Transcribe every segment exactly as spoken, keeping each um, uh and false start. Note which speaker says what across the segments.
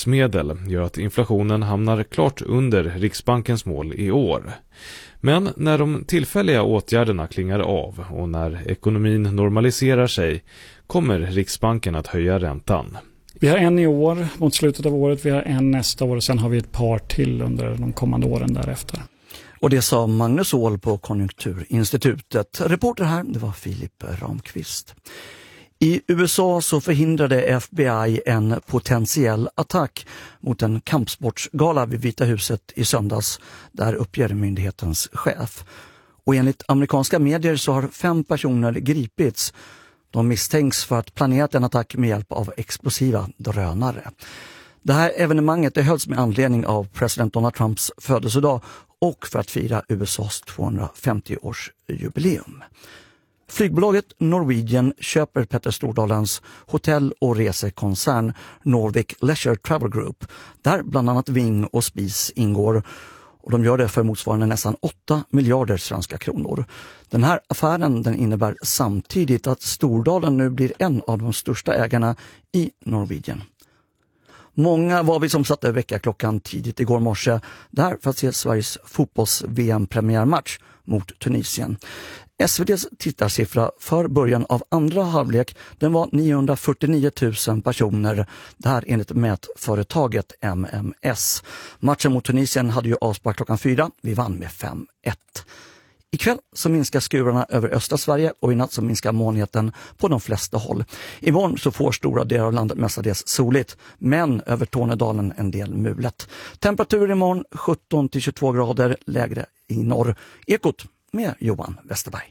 Speaker 1: livsmedel gör att inflationen hamnar klart under Riksbankens mål i år. Men när de tillfälliga åtgärderna klingar av och när ekonomin normaliserar sig kommer Riksbanken att höja räntan.
Speaker 2: Vi har en i år mot slutet av året, vi har en nästa år och sen har vi ett par till under de kommande åren därefter.
Speaker 3: Och det sa Magnus Åhl på Konjunkturinstitutet. Reporter här, det var Filip Ramqvist. I U S A så förhindrade F B I en potentiell attack mot en kampsportsgala vid Vita huset i söndags, där uppger myndighetens chef. Och enligt amerikanska medier så har fem personer gripits. De misstänks för att planerat en attack med hjälp av explosiva drönare. Det här evenemanget det hölls med anledning av president Donald Trumps födelsedag och för att fira U S A:s tvåhundrafemtio-årsjubileum. Flygbolaget Norwegian köper Petter Stordalens hotell- och resekoncern Nordic Leisure Travel Group, där bland annat Ving och Spis ingår. Och de gör det för motsvarande nästan åtta miljarder svenska kronor. Den här affären den innebär samtidigt att Stordalen nu blir en av de största ägarna i Norwegian. Många var vi som satte väckarklockan tidigt igår morse där för att se Sveriges fotbolls-V M-premiärmatch mot Tunisien. S V T:s tittarsiffra för början av andra halvlek den var niohundrafyrtionio tusen personer, det här enligt mätföretaget M M S. Matchen mot Tunisien hade ju avspark klockan fyra, vi vann med fem ett. Ikväll så minskar skurarna över östra Sverige och i natt så minskar molnigheten på de flesta håll. Imorgon så får stora delar av landet mestadels soligt, men över Tornedalen en del mulet. Temperatur imorgon sjutton till tjugotvå grader, lägre i norr. Ekot med Johan Westerberg.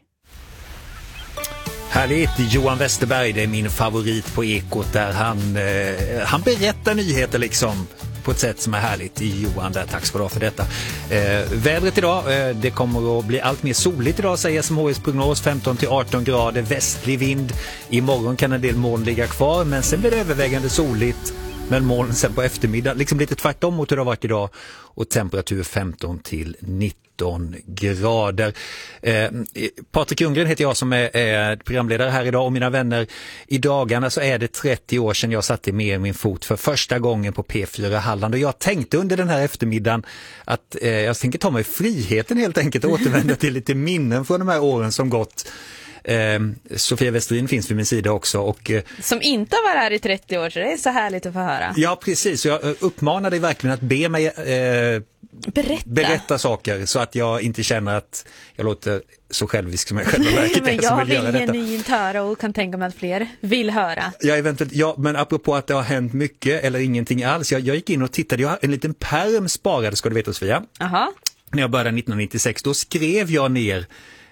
Speaker 4: Härligt, Johan Westerberg, det är min favorit på Ekot där han, eh, han berättar nyheter liksom på ett sätt som är härligt. I Johan där, tack ska du ha för detta. Eh, vädret idag, eh, det kommer att bli allt mer soligt idag säger S M H I:s prognos, femton till arton grader, västlig vind. Imorgon kan en del moln ligga kvar men sen blir det övervägande soligt. Men moln sen på eftermiddag, liksom lite tvärtom mot hur det har varit idag och temperatur femton till nitton grader. Eh, Patrik Ljunggren heter jag som är, är programledare här idag och mina vänner, i dagarna så är det trettio år sedan jag satte med min fot för första gången på P fyra Halland och jag tänkte under den här eftermiddagen att eh, jag tänker ta mig friheten helt enkelt och återvända till lite minnen från de här åren som gått. Eh, Sofia Westrin finns vid min sida också och, eh,
Speaker 5: som inte har varit här i trettio år så det är så härligt att få höra.
Speaker 4: Ja precis, jag uppmanar dig verkligen att be mig eh,
Speaker 5: berätta.
Speaker 4: berätta saker så att jag inte känner att jag låter så självisk som jag själva verket
Speaker 5: men
Speaker 4: är
Speaker 5: jag
Speaker 4: som vill,
Speaker 5: vill
Speaker 4: göra detta.
Speaker 5: genuint höra och kan tänka mig att fler vill höra.
Speaker 4: Ja, eventuellt, ja, men apropå att det har hänt mycket eller ingenting alls. Jag, jag gick in och tittade, jag har en liten pärm sparad ska du veta Sofia.
Speaker 5: Aha.
Speaker 4: När jag började nittonhundranittiosex då skrev jag ner.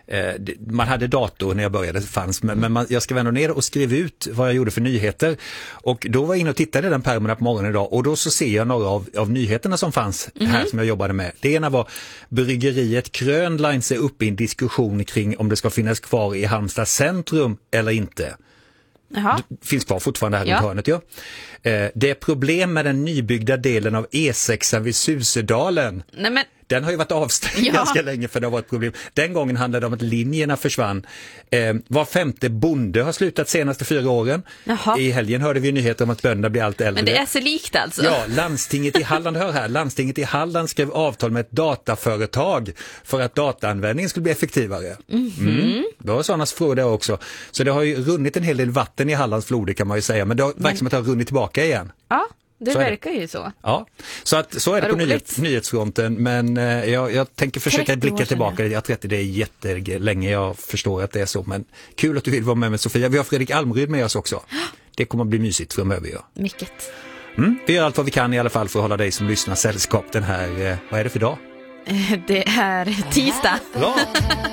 Speaker 4: Man hade dator när jag började, fanns, men, men man, jag skrev ändå ner och skrev ut vad jag gjorde för nyheter. Och då var jag inne och tittade i den pärmen på morgonen idag och då så ser jag några av, av nyheterna som fanns mm-hmm. här som jag jobbade med. Det ena var bryggeriet Krönlines är uppe i en diskussion kring om det ska finnas kvar i Halmstad centrum eller inte.
Speaker 5: Jaha.
Speaker 4: Det finns kvar fortfarande här
Speaker 5: ja.
Speaker 4: runt hörnet. Ja. Det är problem med den nybyggda delen av E sex vid Susedalen.
Speaker 5: Nej men
Speaker 4: den har ju varit avstängd ja. ganska länge för det har varit problem. Den gången handlade det om att linjerna försvann. Eh, var femte bonde har slutat senaste fyra åren.
Speaker 5: Jaha.
Speaker 4: I helgen hörde vi nyheter om att bönderna blir allt äldre.
Speaker 5: Men det är så likt alltså.
Speaker 4: Ja, landstinget i Halland, hör här, landstinget i Halland skrev avtal med ett dataföretag för att dataanvändningen skulle bli effektivare.
Speaker 5: Mm-hmm.
Speaker 4: Mm. Det var sådana frågor där också. Så det har ju runnit en hel del vatten i Hallands floder kan man ju säga. Men det har
Speaker 5: Men...
Speaker 4: verksamheten har runnit tillbaka igen.
Speaker 5: Ja. Det
Speaker 4: så
Speaker 5: verkar ju så.
Speaker 4: Ja, så, att, så är det på nyhets, nyhetsfronten. Men eh, jag, jag tänker försöka blicka tillbaka. Jag trettio det är jättelänge, jag förstår att det är så. Men kul att du vill vara med med Sofia. Vi har Fredrik Almryd med oss också. Det kommer att bli mysigt framöver. Ja.
Speaker 5: Mycket.
Speaker 4: Mm, vi gör allt vad vi kan i alla fall för att hålla dig som lyssnar sällskap den här, eh, vad är det för dag?
Speaker 5: Det är tisdag.
Speaker 4: Bra.